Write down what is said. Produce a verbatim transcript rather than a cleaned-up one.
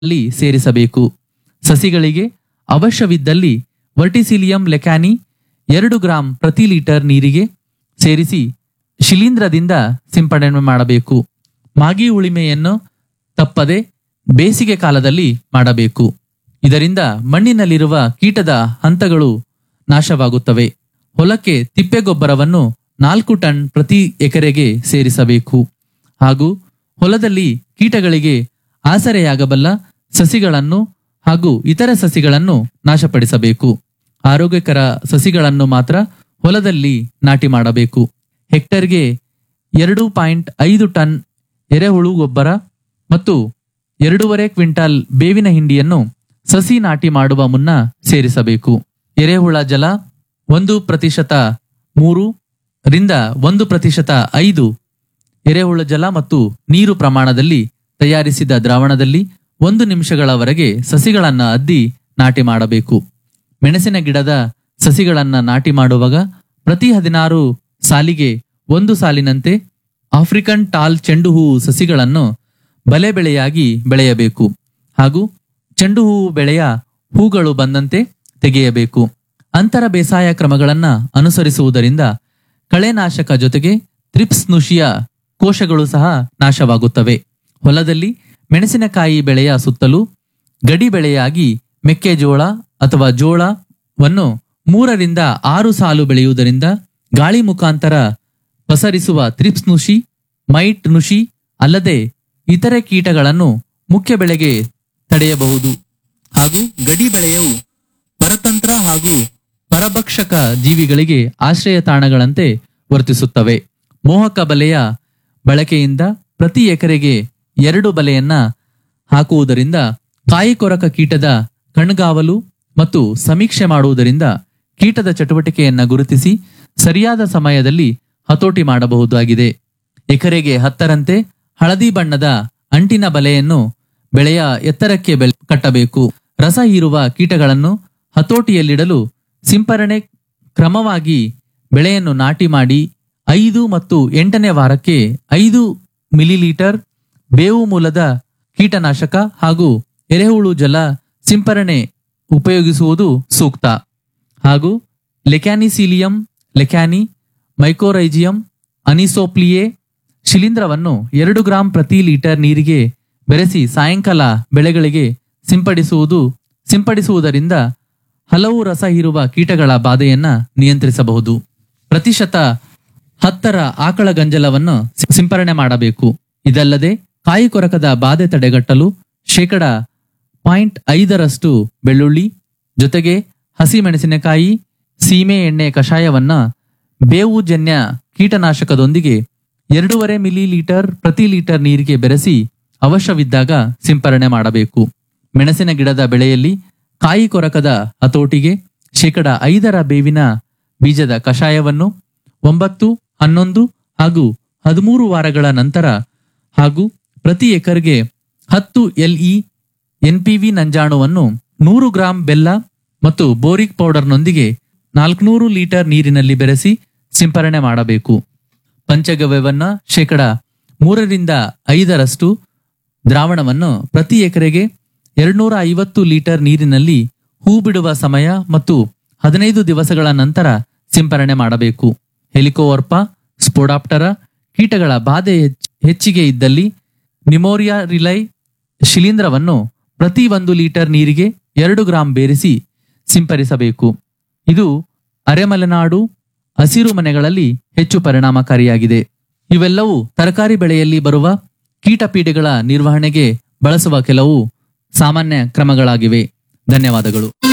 ಅಲ್ಲಿ ಸೇರಿಸಬೇಕು. ಸಸಿಗಳಿಗೆ ಅವಶ್ಯವಿದ್ದಲ್ಲಿ ವರ್ಟಿಸಿಲಿಯಂ ಲೆಕ್ಯಾನಿ ಎರಡು ಗ್ರಾಂ ಪ್ರತಿ ಲೀಟರ್ ನೀರಿಗೆ ಸೇರಿಸಿ ಶಿಲೀಂಧ್ರದಿಂದ ಸಿಂಪಡಣೆ ಮಾಡಬೇಕು. ಮಾಗಿ ಉಳಿಮೆಯನ್ನು ತಪ್ಪದೆ ಬೇಸಿಗೆ ಕಾಲದಲ್ಲಿ ಮಾಡಬೇಕು. ಇದರಿಂದ ಮಣ್ಣಿನಲ್ಲಿರುವ ಕೀಟದ ಹಂತಗಳು ನಾಶವಾಗುತ್ತವೆ. ಹೊಲಕ್ಕೆ ತಿಪ್ಪೆಗೊಬ್ಬರವನ್ನು ನಾಲ್ಕು ಟನ್ ಪ್ರತಿ ಎಕರೆಗೆ ಸೇರಿಸಬೇಕು. ಹಾಗೂ ಹೊಲದಲ್ಲಿ ಕೀಟಗಳಿಗೆ ಆಸರೆಯಾಗಬಲ್ಲ ಸಸಿಗಳನ್ನು ಹಾಗೂ ಇತರ ಸಸಿಗಳನ್ನು ನಾಶಪಡಿಸಬೇಕು. ಆರೋಗ್ಯಕರ ಸಸಿಗಳನ್ನು ಮಾತ್ರ ಹೊಲದಲ್ಲಿ ನಾಟಿ ಮಾಡಬೇಕು. ಹೆಕ್ಟರ್ಗೆ ಎರಡು ಪಾಯಿಂಟ್ ಐದು ಟನ್ ಎರೆಹುಳು ಗೊಬ್ಬರ ಮತ್ತು ಎರಡೂವರೆ ಕ್ವಿಂಟಾಲ್ ಬೇವಿನ ಹಿಂಡಿಯನ್ನು ಸಸಿ ನಾಟಿ ಮಾಡುವ ಮುನ್ನ ಸೇರಿಸಬೇಕು. ಎರೆಹುಳ ಜಲ ಒಂದು ಪ್ರತಿಶತ ಮೂರು ರಿಂದ ಒಂದು ಪ್ರತಿಶತ ಐದು ಎರೆಹುಳ ಜಲ ಮತ್ತು ನೀರು ಪ್ರಮಾಣದಲ್ಲಿ ತಯಾರಿಸಿದ ದ್ರಾವಣದಲ್ಲಿ ಒಂದು ನಿಮಿಷಗಳವರೆಗೆ ಸಸಿಗಳನ್ನ ಅದ್ದಿ ನಾಟಿ ಮಾಡಬೇಕು. ಮೆಣಸಿನ ಗಿಡದ ಸಸಿಗಳನ್ನ ನಾಟಿ ಮಾಡುವಾಗ ಪ್ರತಿ ಹದಿನಾರು ಸಾಲಿಗೆ ಒಂದು ಸಾಲಿನಂತೆ ಆಫ್ರಿಕನ್ ಟಾಲ್ ಚೆಂಡು ಹೂವು ಸಸಿಗಳನ್ನು ಬಲೆ ಬೆಳೆಯಾಗಿ ಬೆಳೆಯಬೇಕು. ಹಾಗೂ ಚೆಂಡು ಹೂವು ಬೆಳೆಯ ಹೂಗಳು ಬಂದಂತೆ ತೆಗೆಯಬೇಕು. ಅಂತರ ಬೇಸಾಯ ಕ್ರಮಗಳನ್ನ ಅನುಸರಿಸುವುದರಿಂದ ಕಳೆನಾಶಕ ಜೊತೆಗೆ ಥ್ರಿಪ್ಸ್ ನುಷಿಯ ಕೋಶಗಳು ಸಹ ನಾಶವಾಗುತ್ತವೆ. ಹೊಲದಲ್ಲಿ ಮೆಣಸಿನಕಾಯಿ ಬೆಳೆಯ ಸುತ್ತಲೂ ಗಡಿ ಬೆಳೆಯಾಗಿ ಮೆಕ್ಕೆಜೋಳ ಅಥವಾ ಜೋಳವನ್ನು ಮೂರರಿಂದ ಆರು ಸಾಲು ಬೆಳೆಯುವುದರಿಂದ ಗಾಳಿ ಮುಖಾಂತರ ಪಸರಿಸುವ ಥ್ರಿಪ್ಸ್ ನುಷಿ, ಮೈಟ್ ನುಷಿ ಅಲ್ಲದೆ ಇತರೆ ಕೀಟಗಳನ್ನು ಮುಖ್ಯ ಬೆಳೆಗೆ ತಡೆಯಬಹುದು. ಹಾಗೂ ಗಡಿ ಬೆಳೆಯು ಪರತಂತ್ರ ಹಾಗೂ ಪರಭಕ್ಷಕ ಜೀವಿಗಳಿಗೆ ಆಶ್ರಯ ತಾಣಗಳಂತೆ ವರ್ತಿಸುತ್ತವೆ. ಮೋಹಕ ಬಲೆಯ ಬಳಕೆಯಿಂದ ಪ್ರತಿ ಎಕರೆಗೆ ಎರಡು ಬಲೆಯನ್ನ ಹಾಕುವುದರಿಂದ ಕಾಯಿ ಕೊರಕ ಕೀಟದ ಕಣ್ಗಾವಲು ಮತ್ತು ಸಮೀಕ್ಷೆ ಮಾಡುವುದರಿಂದ ಕೀಟದ ಚಟುವಟಿಕೆಯನ್ನ ಗುರುತಿಸಿ ಸರಿಯಾದ ಸಮಯದಲ್ಲಿ ಹತೋಟಿ ಮಾಡಬಹುದಾಗಿದೆ. ಎಕರೆಗೆ ಹತ್ತರಂತೆ ಹಳದಿ ಬಣ್ಣದ ಅಂಟಿನ ಬಲೆಯನ್ನು ಬೆಳೆಯ ಎತ್ತರಕ್ಕೆ ಬೆಲೆ ಕಟ್ಟಬೇಕು. ರಸ ಹೀರುವ ಕೀಟಗಳನ್ನು ಹತೋಟಿಯಲ್ಲಿಡಲು ಸಿಂಪರಣೆ ಕ್ರಮವಾಗಿ ಬೆಳೆಯನ್ನು ನಾಟಿ ಮಾಡಿ ಐದು ಮತ್ತು ಎಂಟನೇ ವಾರಕ್ಕೆ ಐದು ಮಿಲಿಲೀಟರ್ ಬೇವು ಮೂಲದ ಕೀಟನಾಶಕ ಹಾಗೂ ಎರೆಹುಳು ಜಲ ಸಿಂಪರಣೆ ಉಪಯೋಗಿಸುವುದು ಸೂಕ್ತ. ಹಾಗೂ ಲೆಕ್ಯಾನಿಸೀಲಿಯಂ ಲೆಕ್ಯಾನಿ, ಮೈಕೋರೈಜಿಯಂ, ಅನಿಸೋಪ್ಲಿಯೆ ಶಿಲೀಂಧ್ರವನ್ನು ಎರಡು ಗ್ರಾಂ ಪ್ರತಿ ಲೀಟರ್ ನೀರಿಗೆ ಬೆರೆಸಿ ಸಾಯಂಕಾಲ ಬೆಳೆಗಳಿಗೆ ಸಿಂಪಡಿಸುವುದು ಸಿಂಪಡಿಸುವುದರಿಂದ ಹಲವು ರಸ ಹೀರುವ ಕೀಟಗಳ ಬಾಧೆಯನ್ನ ನಿಯಂತ್ರಿಸಬಹುದು. ಪ್ರತಿಶತ ಹತ್ತರ ಆಕಳ ಗಂಜಲವನ್ನು ಸಿಂಪರಣೆ ಮಾಡಬೇಕು. ಇದಲ್ಲದೆ ಕಾಯಿ ಕೊರಕದ ಬಾಧೆ ತಡೆಗಟ್ಟಲು ಶೇಕಡ ಪಾಯಿಂಟ್ ಐದರಷ್ಟು ಬೆಳ್ಳುಳ್ಳಿ ಜೊತೆಗೆ ಹಸಿ ಮೆಣಸಿನಕಾಯಿ ಸೀಮೆ ಎಣ್ಣೆ ಕಷಾಯವನ್ನ ಬೇವು ಜನ್ಯ ಕೀಟನಾಶಕದೊಂದಿಗೆ ಎರಡೂವರೆ ಮಿಲಿ ಲೀಟರ್ ಪ್ರತಿ ಲೀಟರ್ ನೀರಿಗೆ ಬೆರೆಸಿ ಅವಶ್ಯವಿದ್ದಾಗ ಸಿಂಪರಣೆ ಮಾಡಬೇಕು. ಮೆಣಸಿನ ಗಿಡದ ಬೆಳೆಯಲ್ಲಿ ಕಾಯಿ ಕೊರಕದ ಹತೋಟಿಗೆ ಶೇಕಡ ಐದರ ಬೇವಿನ ಬೀಜದ ಕಷಾಯವನ್ನು ಒಂಬತ್ತು, ಹನ್ನೊಂದು ಹಾಗೂ ಹದಿಮೂರು ವಾರಗಳ ನಂತರ ಹಾಗೂ ಪ್ರತಿ ಎಕರ್ಗೆ ಹತ್ತು ಎಲ್ಇ ಎನ್ಪಿವಿ ನಂಜಾಣುವನ್ನು ನೂರು ಗ್ರಾಂ ಬೆಲ್ಲ ಮತ್ತು ಬೋರಿಕ್ ಪೌಡರ್ನೊಂದಿಗೆ ನಾಲ್ಕುನೂರು ಲೀಟರ್ ನೀರಿನಲ್ಲಿ ಬೆರೆಸಿ ಸಿಂಪರಣೆ ಮಾಡಬೇಕು. ಪಂಚಗವ್ಯವನ್ನ ಶೇಕಡ ಮೂರರಿಂದ ಐದರಷ್ಟು ದ್ರಾವಣವನ್ನು ಪ್ರತಿ ಎಕರೆಗೆ ಎರಡ್ನೂರ ಐವತ್ತು ಲೀಟರ್ ನೀರಿನಲ್ಲಿ ಹೂ ಬಿಡುವ ಸಮಯ ಮತ್ತು ಹದಿನೈದು ದಿವಸಗಳ ನಂತರ ಸಿಂಪರಣೆ ಮಾಡಬೇಕು. ಹೆಲಿಕೋವರ್ಪ ಸ್ಪೋಡಾಪ್ಟರ ಕೀಟಗಳ ಬಾಧೆ ಹೆಚ್ಚಿಗೆ ಇದ್ದಲ್ಲಿ ನಿಮೋರಿಯಾ ರಿಲೈ ಶಿಲೀಂಧ್ರವನ್ನು ಪ್ರತಿ ಒಂದು ಲೀಟರ್ ನೀರಿಗೆ ಎರಡು ಗ್ರಾಂ ಬೇರಿಸಿ ಸಿಂಪರಿಸಬೇಕು. ಇದು ಅರೆಮಲೆನಾಡು ಹಸಿರು ಮನೆಗಳಲ್ಲಿ ಹೆಚ್ಚು ಪರಿಣಾಮಕಾರಿಯಾಗಿದೆ. ಇವೆಲ್ಲವೂ ತರಕಾರಿ ಬೆಳೆಯಲ್ಲಿ ಬರುವ ಕೀಟಪೀಡೆಗಳ ನಿರ್ವಹಣೆಗೆ ಬಳಸುವ ಕೆಲವು ಸಾಮಾನ್ಯ ಕ್ರಮಗಳಾಗಿವೆ. ಧನ್ಯವಾದಗಳು.